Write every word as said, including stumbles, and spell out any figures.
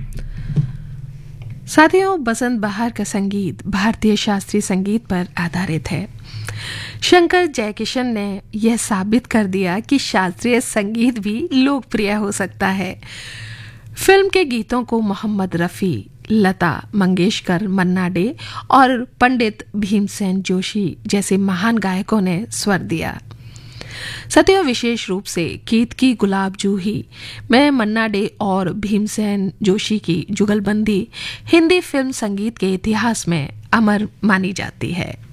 साथियों, बसंत बहार का संगीत भारतीय शास्त्रीय संगीत पर आधारित है। शंकर जयकिशन ने यह साबित कर दिया कि शास्त्रीय संगीत भी लोकप्रिय हो सकता है। फिल्म के गीतों को मोहम्मद रफ़ी, लता मंगेशकर, मन्ना डे और पंडित भीमसेन जोशी जैसे महान गायकों ने स्वर दिया। साथियों, विशेष रूप से गीत की गुलाब जूही में मन्ना डे और भीमसेन जोशी की जुगलबंदी हिंदी फिल्म संगीत के इतिहास में अमर मानी जाती है।